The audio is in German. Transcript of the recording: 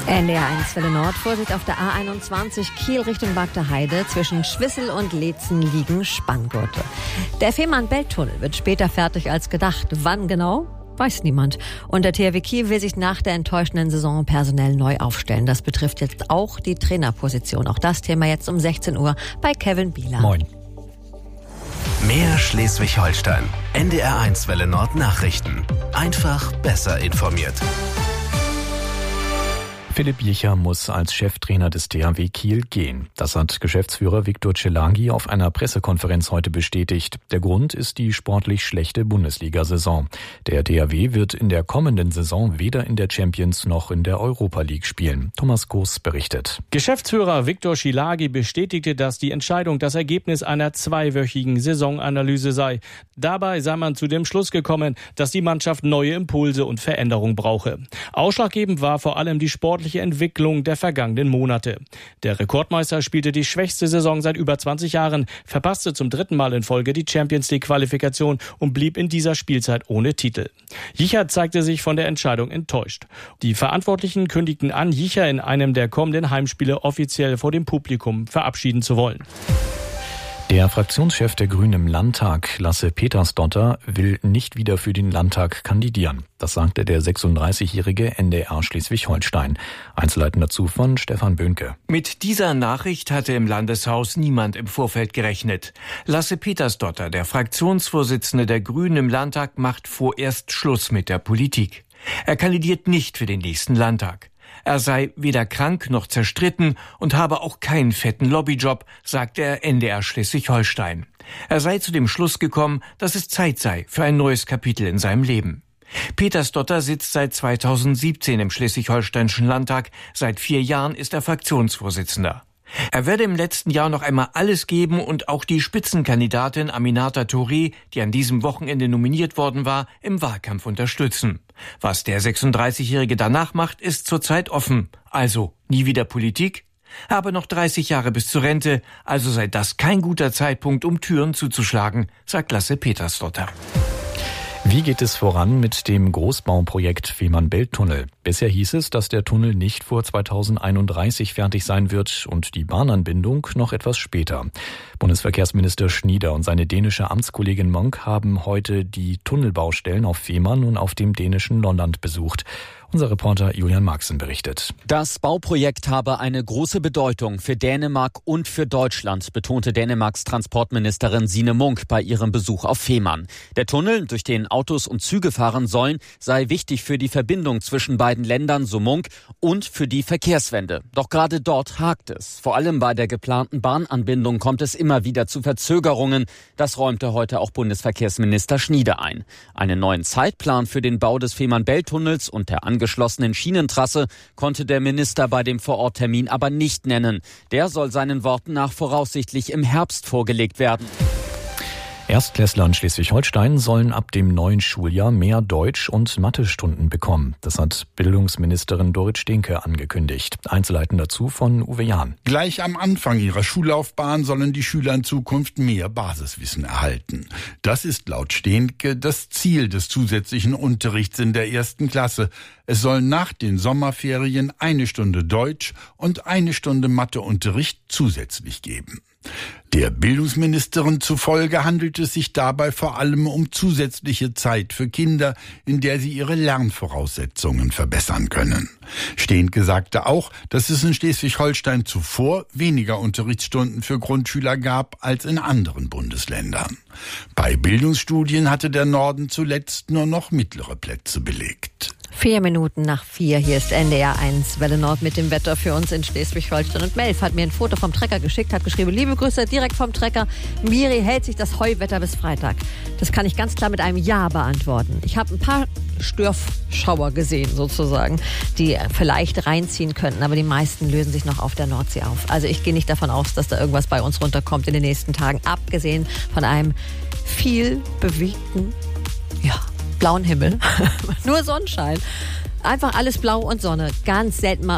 NDR1 Welle Nord, Vorsicht auf der A21 Kiel Richtung Bagder Heide. Zwischen Schwissel und Leetzen liegen Spanngurte. Der Fehmarn-Belt-Tunnel wird später fertig als gedacht. Wann genau? Weiß niemand. Und der THW Kiel will sich nach der enttäuschenden Saison personell neu aufstellen. Das betrifft jetzt auch die Trainerposition. Auch das Thema jetzt um 16 Uhr bei Kevin Bieler. Moin. Mehr Schleswig-Holstein. NDR1 Welle Nord Nachrichten. Einfach besser informiert. Philipp Jicher muss als Cheftrainer des THW Kiel gehen. Das hat Geschäftsführer Viktor Czelagi auf einer Pressekonferenz heute bestätigt. Der Grund ist die sportlich schlechte Bundesliga-Saison. Der THW wird in der kommenden Saison weder in der Champions noch in der Europa League spielen. Thomas Goos berichtet. Geschäftsführer Viktor Czelagi bestätigte, dass die Entscheidung das Ergebnis einer zweiwöchigen Saisonanalyse sei. Dabei sei man zu dem Schluss gekommen, dass die Mannschaft neue Impulse und Veränderung brauche. Ausschlaggebend war vor allem die sportliche Entwicklung der vergangenen Monate. Der Rekordmeister spielte die schwächste Saison seit über 20 Jahren, verpasste zum 3. Mal in Folge die Champions-League-Qualifikation und blieb in dieser Spielzeit ohne Titel. Jicher zeigte sich von der Entscheidung enttäuscht. Die Verantwortlichen kündigten an, Jicher in einem der kommenden Heimspiele offiziell vor dem Publikum verabschieden zu wollen. Der Fraktionschef der Grünen im Landtag, Lasse Petersdotter, will nicht wieder für den Landtag kandidieren. Das sagte der 36-jährige NDR Schleswig-Holstein. Einzelheiten dazu von Stefan Böhnke. Mit dieser Nachricht hatte im Landeshaus niemand im Vorfeld gerechnet. Lasse Petersdotter, der Fraktionsvorsitzende der Grünen im Landtag, macht vorerst Schluss mit der Politik. Er kandidiert nicht für den nächsten Landtag. Er sei weder krank noch zerstritten und habe auch keinen fetten Lobbyjob, sagte er NDR Schleswig-Holstein. Er sei zu dem Schluss gekommen, dass es Zeit sei für ein neues Kapitel in seinem Leben. Petersdotter sitzt seit 2017 im Schleswig-Holsteinischen Landtag. Seit 4 Jahren ist er Fraktionsvorsitzender. Er werde im letzten Jahr noch einmal alles geben und auch die Spitzenkandidatin Aminata Touré, die an diesem Wochenende nominiert worden war, im Wahlkampf unterstützen. Was der 36-Jährige danach macht, ist zurzeit offen. Also nie wieder Politik? Aber noch 30 Jahre bis zur Rente, also sei das kein guter Zeitpunkt, um Türen zuzuschlagen, sagt Lasse Petersdotter. Wie geht es voran mit dem Großbauprojekt Fehmarn-Belt-Tunnel? Bisher hieß es, dass der Tunnel nicht vor 2031 fertig sein wird und die Bahnanbindung noch etwas später. Bundesverkehrsminister Schnieder und seine dänische Amtskollegin Monk haben heute die Tunnelbaustellen auf Fehmarn und auf dem dänischen Lolland besucht. Unser Reporter Julian Marxen berichtet. Das Bauprojekt habe eine große Bedeutung für Dänemark und für Deutschland, betonte Dänemarks Transportministerin Signe Munk bei ihrem Besuch auf Fehmarn. Der Tunnel, durch den Autos und Züge fahren sollen, sei wichtig für die Verbindung zwischen beiden Ländern, so Munk, und für die Verkehrswende. Doch gerade dort hakt es. Vor allem bei der geplanten Bahnanbindung kommt es immer wieder zu Verzögerungen. Das räumte heute auch Bundesverkehrsminister Schnieder ein. Einen neuen Zeitplan für den Bau des Fehmarn-Belt-Tunnels und der angeschlossenen Schienentrasse konnte der Minister bei dem Vororttermin aber nicht nennen. Der soll seinen Worten nach voraussichtlich im Herbst vorgelegt werden. Erstklässler in Schleswig-Holstein sollen ab dem neuen Schuljahr mehr Deutsch- und Mathestunden bekommen. Das hat Bildungsministerin Dorit Stehnke angekündigt. Einzelheiten dazu von Uwe Jahn. Gleich am Anfang ihrer Schullaufbahn sollen die Schüler in Zukunft mehr Basiswissen erhalten. Das ist laut Stehnke das Ziel des zusätzlichen Unterrichts in der 1. Klasse. Es soll nach den Sommerferien 1 Stunde Deutsch und 1 Stunde Matheunterricht zusätzlich geben. Der Bildungsministerin zufolge handelt es sich dabei vor allem um zusätzliche Zeit für Kinder, in der sie ihre Lernvoraussetzungen verbessern können. Stehnke sagte auch, dass es in Schleswig-Holstein zuvor weniger Unterrichtsstunden für Grundschüler gab als in anderen Bundesländern. Bei Bildungsstudien hatte der Norden zuletzt nur noch mittlere Plätze belegt. 4 Minuten nach 4, hier ist NDR1 Welle Nord mit dem Wetter für uns in Schleswig-Holstein. Und Melf hat mir ein Foto vom Trecker geschickt, hat geschrieben, liebe Grüße direkt vom Trecker. Miri, hält sich das Heuwetter bis Freitag? Das kann ich ganz klar mit einem Ja beantworten. Ich habe ein paar Störschauer gesehen sozusagen, die vielleicht reinziehen könnten, aber die meisten lösen sich noch auf der Nordsee auf. Also ich gehe nicht davon aus, dass da irgendwas bei uns runterkommt in den nächsten Tagen, abgesehen von einem viel bewegten, blauen Himmel. Nur Sonnenschein. Einfach alles blau und Sonne. Ganz selten mal